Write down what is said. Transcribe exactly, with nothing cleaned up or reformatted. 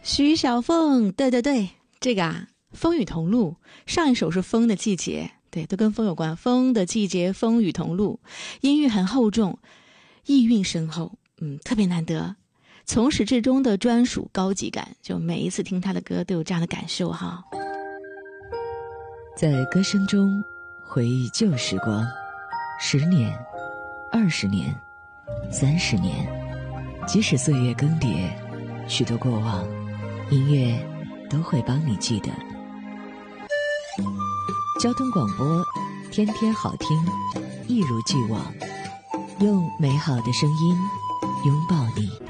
徐小凤，对对对，这个啊，风雨同路。上一首是风的季节，对，都跟风有关。风的季节，风雨同路，音域很厚重，意蕴深厚，嗯，特别难得。从始至终的专属高级感，就每一次听他的歌都有这样的感受哈。 在歌声中回忆旧时光，十年、二十年、三十年，即使岁月更迭，许多过往，音乐都会帮你记得。交通广播，天天好听，一如既往，用美好的声音拥抱你。